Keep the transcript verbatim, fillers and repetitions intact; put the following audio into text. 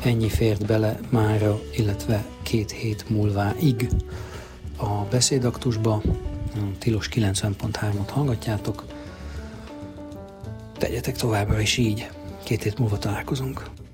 Ennyi fért bele mára, illetve két hét múlváig a beszédaktusba. A Tilos kilencven pont hármat hallgatjátok. Tegyetek továbbra is így. Két hét múlva találkozunk.